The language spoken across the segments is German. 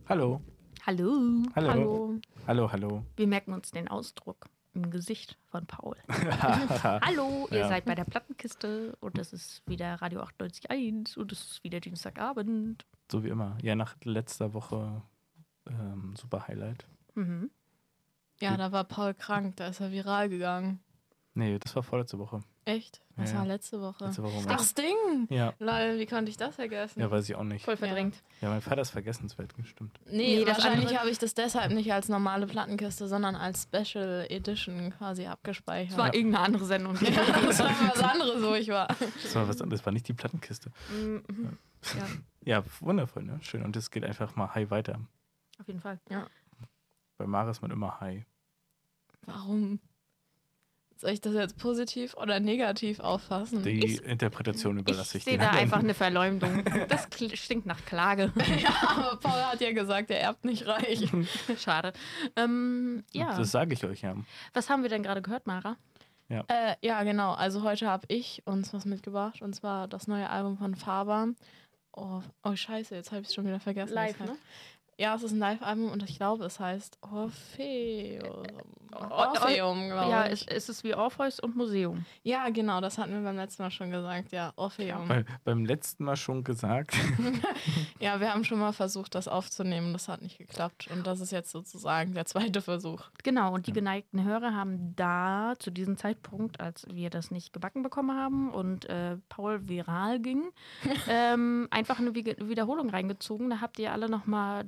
Hallo. Hallo. Hallo. Hallo. Hallo, hallo. Wir merken uns den Ausdruck im Gesicht von Paul. Hallo, ihr Ja. seid bei der Plattenkiste und es ist wieder Radio 98.1 und es ist wieder Dienstagabend. So wie immer. Ja, nach letzter Woche super Highlight. Mhm. Ja, da war Paul krank, da ist er viral gegangen. Nee, das war vorletzte Woche. Echt? Was Ja. war letzte Woche? Letzte Woche Ach, Sting! Ja. Lol, wie konnte ich das vergessen? Ja, weiß ich auch nicht. Voll verdrängt. Ja, mein Vater ist vergessenswert, stimmt. Nee, das wahrscheinlich andere- habe ich das deshalb nicht als normale Plattenkiste, sondern als Special Edition quasi abgespeichert. Es war irgendeine andere Sendung. das war was anderes, wo ich war. Das war was anderes, das war nicht die Plattenkiste. Mhm. Ja, Ja, wundervoll, ne? Schön. Und es geht einfach mal high weiter. auf jeden Fall. Ja. Bei Mara ist man immer high. Warum? Soll ich das jetzt positiv oder negativ auffassen? Die Interpretation überlasse Ich ich sehe dir. da einfach eine Verleumdung. Das stinkt nach Klage. Ja, aber Paul hat ja gesagt, er erbt nicht reich. Schade. Ja. Das sage ich euch ja. Was haben wir denn gerade gehört, Mara? Ja, genau. Also heute habe ich uns was mitgebracht und zwar das neue Album von Faber. Oh scheiße, jetzt habe ich es schon wieder vergessen. Live, Das heißt- ne? Ja, es ist ein Live-Album und ich glaube, es heißt Orpheum, Ja, glaube ich. es ist wie Orpheus und Museum. Ja, genau, das hatten wir beim letzten Mal schon gesagt. Ja, Orpheum. Beim letzten Mal schon gesagt. Ja, wir haben schon mal versucht, das aufzunehmen. Das hat nicht geklappt. Und das ist jetzt sozusagen der zweite Versuch. Genau, und die geneigten Hörer haben da zu diesem Zeitpunkt, als wir das nicht gebacken bekommen haben und Paul viral ging, einfach eine Wiederholung reingezogen. Da habt ihr alle nochmal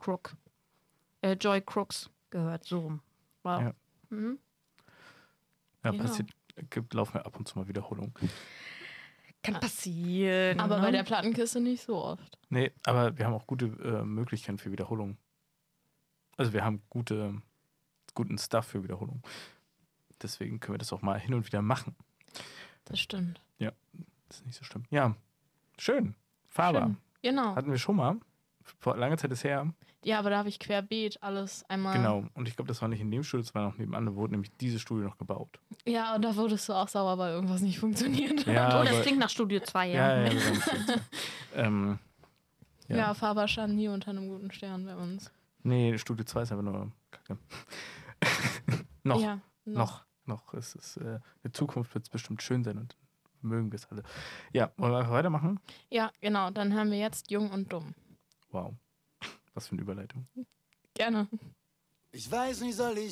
Joy Crooks gehört. So rum. Wow. Ja. Mhm. Ja, Genau. laufen wir ab und zu mal Wiederholung. Kann passieren. Aber ne? bei der Plattenkiste nicht so oft. Nee, aber wir haben auch gute Möglichkeiten für Wiederholung. Also wir haben guten Stuff für Wiederholung. Deswegen können wir das auch mal hin und wieder machen. Das stimmt. Das ist nicht so schlimm. Ja, schön. Faber. Schön. Genau. Hatten wir schon mal. Vor langer Zeit ist her. Ja, aber da habe ich querbeet alles einmal. Genau. Und ich glaube, das war nicht in dem Studio, das war noch nebenan. Da wurde nämlich dieses Studio noch gebaut. Ja, und da wurdest du auch sauer, weil irgendwas nicht funktioniert. Ja, Oh, das aber- klingt nach Studio 2, Ja, wir waren schon. Ja. Ja, Faber stand nie unter einem guten Stern bei uns. Nee, Studio 2 ist aber nur Kacke. Noch. Ja, Noch. Es ist, in Zukunft wird es bestimmt schön sein und mögen wir es alle. Ja, wollen wir einfach weitermachen? Ja, genau. Dann hören wir jetzt Jung und Dumm. Wow. Was für eine Überleitung. Gerne. Ich weiß nicht, soll ich